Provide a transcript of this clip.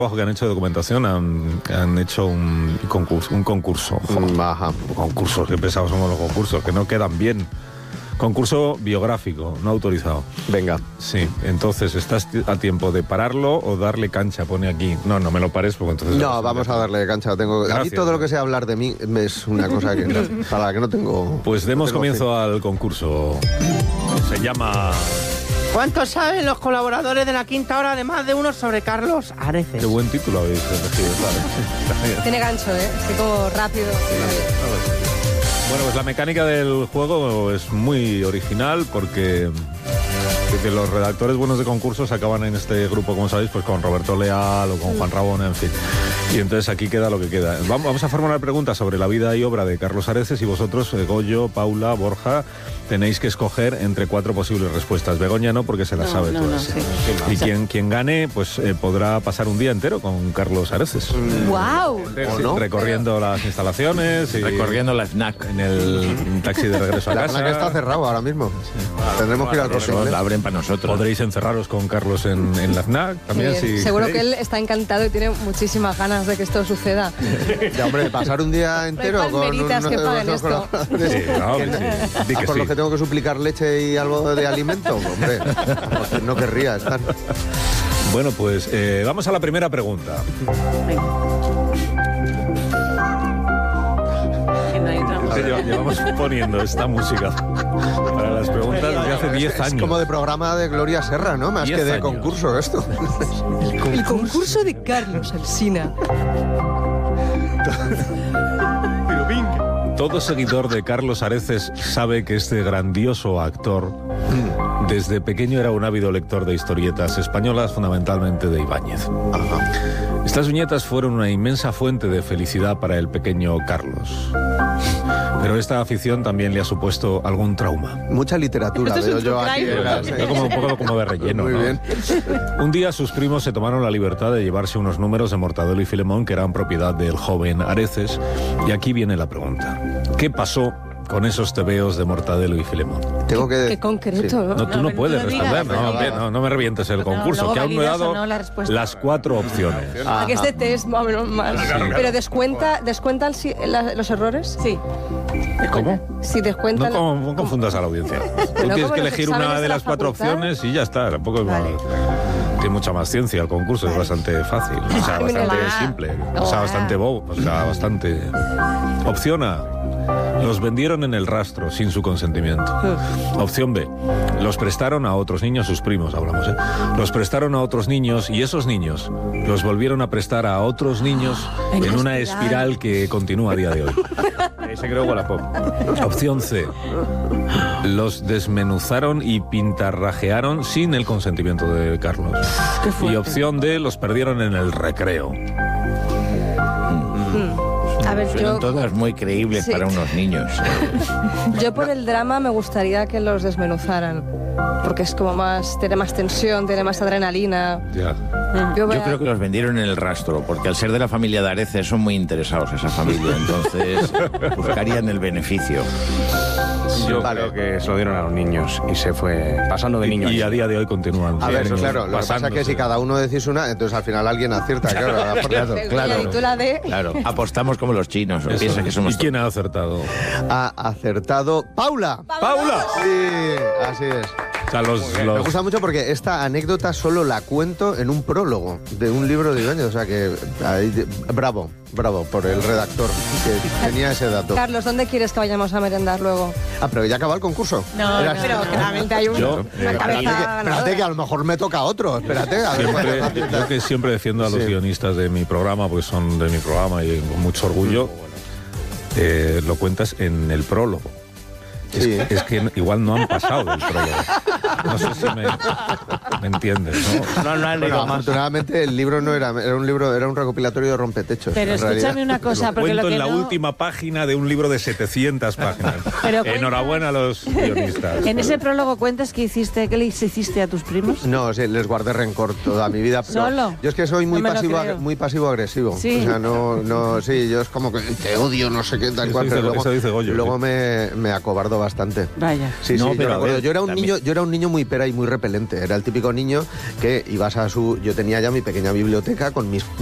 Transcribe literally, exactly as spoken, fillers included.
que han hecho de documentación, han, han hecho un concurso, un concurso. Ajá. Concursos, qué pesados somos los concursos, que no quedan bien. Concurso biográfico, no autorizado. Venga. Sí, entonces, ¿estás a tiempo de pararlo o darle cancha? Pone aquí. No, no me lo pares porque entonces... No, vamos a darle cancha. Tengo... A mí todo lo que sea hablar de mí es una cosa que, para la que no tengo... Pues demos no tengo comienzo fin. al concurso. Se llama... ¿Cuánto saben los colaboradores de La Quinta Hora, además de uno, sobre Carlos Areces? Qué buen título habéis elegido, claro. Tiene gancho, ¿eh? Así como rápido. Bueno, pues la mecánica del juego es muy original porque, porque los redactores buenos de concursos acaban en este grupo, como sabéis, pues con Roberto Leal o con Juan Rabona, en fin. Y entonces aquí queda lo que queda. Vamos, vamos a formular preguntas sobre la vida y obra de Carlos Areces y vosotros, eh, Goyo, Paula, Borja, tenéis que escoger entre cuatro posibles respuestas. Begoña no, porque se las no, sabe no, todas. No, sí. Y quien, quien gane, pues eh, podrá pasar un día entero con Carlos Areces. ¡Guau! Sí, no? Recorriendo las instalaciones y recorriendo la FNAC en el taxi de regreso a la casa. FNAC está cerrado ahora mismo. Sí. Tendremos que ir al próximo. La abren para nosotros. Podréis encerraros con Carlos en, en la FNAC también. Sí, si seguro queréis. que él está encantado y tiene muchísimas ganas de que esto suceda. Ya, hombre, pasar un día entero con palmeritas que paguen esto. Sí, no, que sí. Di que por sí. lo que tengo que suplicar leche y algo de alimento, hombre, no querría estar. Bueno, pues eh, vamos a la primera pregunta. Sí, llevamos poniendo esta música para las preguntas desde hace diez años. Es como de programa de Gloria Serra, ¿no? Más que de años. concurso esto. El concurso de Carlos Alsina. Todo seguidor de Carlos Areces sabe que este grandioso actor desde pequeño era un ávido lector de historietas españolas, fundamentalmente de Ibáñez. Ajá. Estas viñetas fueron una inmensa fuente de felicidad para el pequeño Carlos. Pero esta afición también le ha supuesto algún trauma. Mucha literatura veo yo aquí. Era como un poco como de relleno, Muy ¿no? bien. Un día sus primos se tomaron la libertad de llevarse unos números de Mortadelo y Filemón que eran propiedad del joven Areces. Y aquí viene la pregunta. ¿Qué pasó con esos tebeos de Mortadelo y Filemón? Tengo que... Qué concreto, Sí. ¿no? No, tú no, No, puedes no responder, digas, no, no hombre, digas. no, no me revientes el concurso, luego que aún no he validas dado o no la respuesta. las cuatro opciones. Ah, que este test más o menos mal. Pero descuenta, ¿descuentan si, la- los errores? Sí. ¿Cómo? Si No, descuentan... con- no confundas a la audiencia. Tú como tienes los que elegir una exámenes de de la las cuatro facultad. opciones y ya está. Tampoco es Vale. mal. Tiene mucha más ciencia el concurso, es bastante fácil, o sea, Ay, mira, bastante va. simple, o sea, Va. bastante bobo, o sea, bastante... Opción A, los vendieron en el rastro sin su consentimiento. Opción B, los prestaron a otros niños, sus primos hablamos, ¿eh? Los prestaron a otros niños y esos niños los volvieron a prestar a otros niños En en una una espiral. espiral que continúa a día de hoy. Ahí se creó Wallapop. Opción C, los desmenuzaron y pintarrajearon sin el consentimiento de Carlos. Y opción D, los perdieron en el recreo. A ver, Suenan yo, todas muy creíbles Sí. para unos niños. yo por el drama me gustaría que los desmenuzaran. Porque es como más... Tiene más tensión, tiene más adrenalina. Ya. Yo, voy Yo a- creo que los vendieron en el rastro, porque al ser de la familia de Areces son muy interesados esa familia, entonces buscarían el beneficio. Yo Vale. creo que se lo dieron a los niños y se fue pasando de niño. Y a día de hoy continúan. A ver, niños claro, lo que pasa es que pasándose. si cada uno decís una, entonces al final alguien acierta, claro. a la Claro, fuerza. claro. Y tú la de... Claro, apostamos como los chinos, Eso. piensan que somos ¿Y quién ha acertado? Ha acertado Paula. ¡Paula! Sí, así es. O sea, los, Me los- gusta mucho porque esta anécdota solo la cuento en un prólogo de un libro de Ibáñez, o sea que ahí de- bravo, bravo por el redactor que tenía ese dato. Carlos, ¿dónde quieres que vayamos a merendar luego? Ah, pero ya acabó el concurso. No, Era- no, Pero claramente hay un- Yo, una eh, Espérate cabeza que, ganadora. espérate que a lo mejor me toca otro, espérate. A ver, Siempre, bueno, yo que siempre defiendo a los Sí. guionistas de mi programa, porque son de mi programa y con mucho orgullo, eh, lo cuentas en el prólogo. Es, Sí. es que igual no han pasado del prólogo. No sé si me, me entiendes, ¿no? No, no han Bueno, leído más. afortunadamente el libro no era, era un libro, era un recopilatorio de rompetechos. Pero en escúchame realidad. una cosa, porque Cuento lo que en la no- última página de un libro de setecientas páginas. Pero cuenta- Enhorabuena a los guionistas. En ese prólogo cuentas que hiciste, ¿qué le hiciste a tus primos? No, sí, les guardé rencor toda mi vida. Pero ¿Solo? Yo es que soy muy No me lo pasivo, creo. muy pasivo agresivo. Sí. O sea, no, no, sí, yo es como que te odio, no sé qué, tal Eso cual. dice- Pero luego, eso dice Goyo, luego sí. me, me acobardo bastante. Vaya. Sí, No, sí, pero yo, a recuerdo, ver, yo era un también- niño, yo era un niño muy pera y muy repelente. Era el típico niño que ibas a su, yo tenía ya mi pequeña biblioteca con mis